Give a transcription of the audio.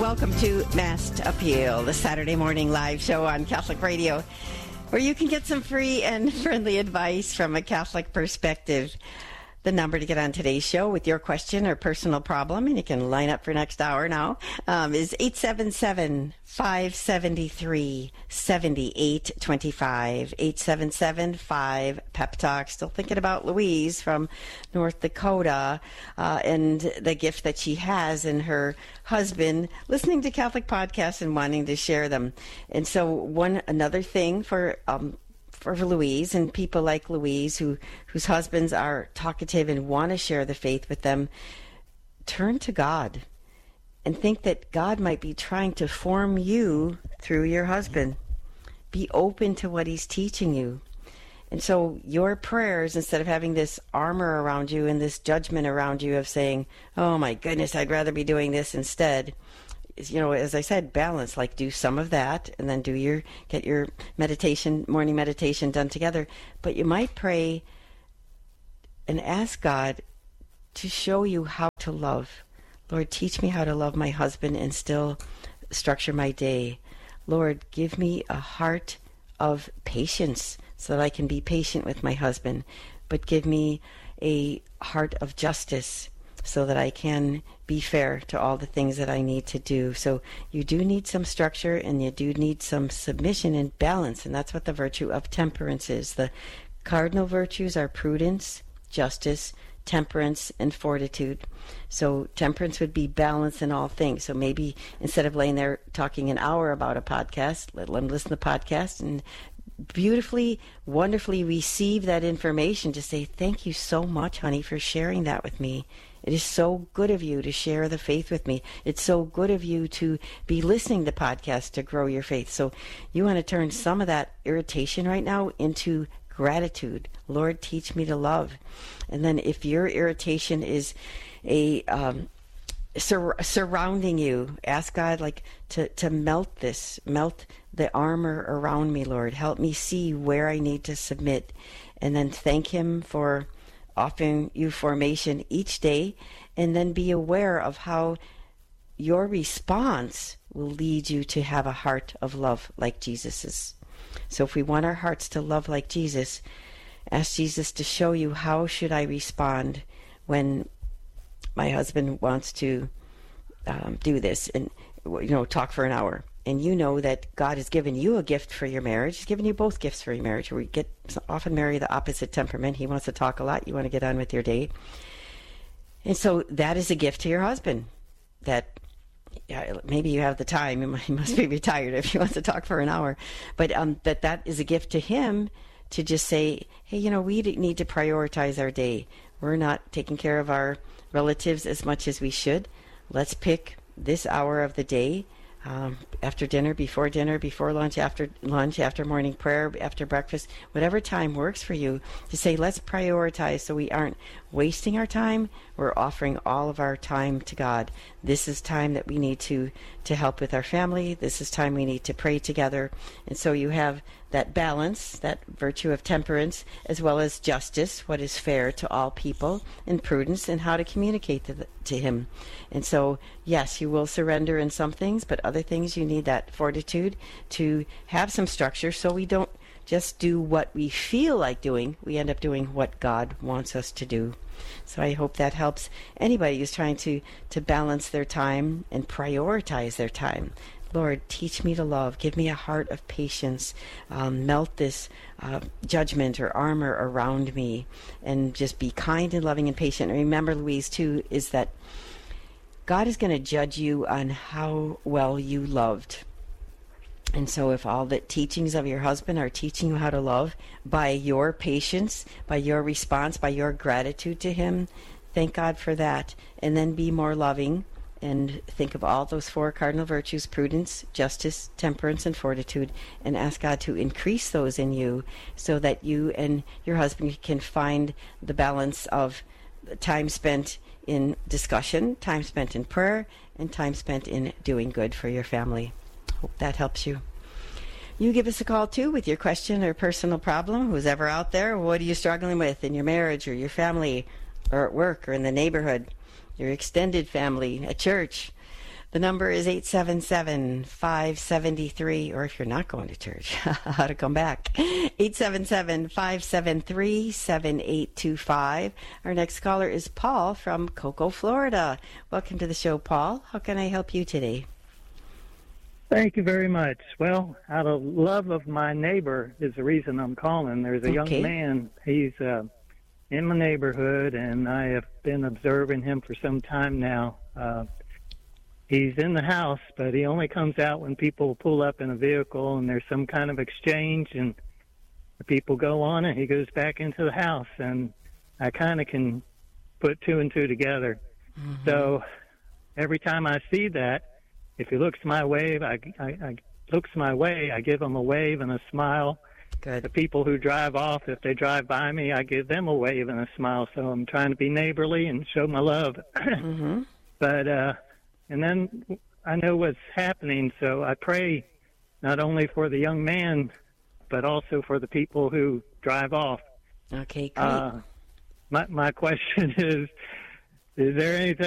Welcome to Mass Appeal, the Saturday morning live show on Catholic Radio, where you can get some free and friendly advice from a Catholic perspective. The number to get on today's show with your question or personal problem, and you can line up for next hour now, is 877-573-7825. 877-5-PEP-TALK. Still thinking about Louise from North Dakota and the gift that she has in her husband, listening to Catholic podcasts and wanting to share them. And so another thing for Louise and people like Louise whose husbands are talkative and want to share the faith with them, turn to God and think that God might be trying to form you through your husband. Be open to what he's teaching you. And so your prayers, instead of having this armor around you and this judgment around you of saying, oh my goodness, I'd rather be doing this instead, as I said, balance, like do some of that and then get your morning meditation done together. But you might pray and ask God to show you how to love. Lord, teach me how to love my husband and still structure my day. Lord, give me a heart of patience so that I can be patient with my husband, but give me a heart of justice so that I can be fair to all the things that I need to do. So you do need some structure and you do need some submission and balance, and that's what the virtue of temperance is. The cardinal virtues are prudence, justice, temperance, and fortitude. So temperance would be balance in all things. So maybe instead of laying there talking an hour about a podcast, let them listen to the podcast and beautifully, wonderfully receive that information to say, thank you so much, honey, for sharing that with me. It is so good of you to share the faith with me. It's so good of you to be listening to podcasts to grow your faith. So you want to turn some of that irritation right now into gratitude. Lord, teach me to love. And then if your irritation is surrounding you, ask God to melt the armor around me, Lord. Help me see where I need to submit. And then thank him for offering you formation each day, and then be aware of how your response will lead you to have a heart of love like Jesus's. So if we want our hearts to love like Jesus, ask Jesus to show you, how should I respond when my husband wants to do this and talk for an hour. And you know that God has given you a gift for your marriage. He's given you both gifts for your marriage. We often marry the opposite temperament. He wants to talk a lot. You want to get on with your day. And so that is a gift to your husband. That maybe you have the time. He must be retired if he wants to talk for an hour. But that is a gift to him to just say, hey, we need to prioritize our day. We're not taking care of our relatives as much as we should. Let's pick this hour of the day, after dinner, before lunch, after morning prayer, after breakfast, whatever time works for you, to say, let's prioritize so we aren't wasting our time. We're offering all of our time to God. This is time that we need to help with our family. This is time we need to pray together. And so you have that balance, that virtue of temperance, as well as justice, what is fair to all people, and prudence, and how to communicate to him. And so, yes, you will surrender in some things, but other things you need that fortitude to have some structure so we don't just do what we feel like doing. We end up doing what God wants us to do. So I hope that helps anybody who's trying to balance their time and prioritize their time. Lord, teach me to love. Give me a heart of patience. Melt this judgment or armor around me, and just be kind and loving and patient. And remember, Louise, too, is that God is going to judge you on how well you loved. And so if all the teachings of your husband are teaching you how to love by your patience, by your response, by your gratitude to him, thank God for that. And then be more loving. And think of all those four cardinal virtues: prudence, justice, temperance, and fortitude, and ask God to increase those in you so that you and your husband can find the balance of time spent in discussion, time spent in prayer, and time spent in doing good for your family. Hope that helps you. You give us a call, too, with your question or personal problem. Who's ever out there, what are you struggling with in your marriage or your family or at work or in the neighborhood, your extended family, at church? The number is 877-573, or if you're not going to church, how to come back, 877-573-7825. Our next caller is Paul from Cocoa, Florida. Welcome to the show, Paul. How can I help you today? Thank you very much. Well, out of love of my neighbor is the reason I'm calling. There's a young man. He's in my neighborhood, and I have been observing him for some time now. He's in the house, but he only comes out when people pull up in a vehicle and there's some kind of exchange, and the people go on, and he goes back into the house, and I kind of can put two and two together. Mm-hmm. So every time I see that, if he looks my way, I give him a wave and a smile. Good. The people who drive off, if they drive by me, I give them a wave and a smile. So I'm trying to be neighborly and show my love. Mm-hmm. But and then I know what's happening, so I pray not only for the young man, but also for the people who drive off. Okay, great. My question is there anything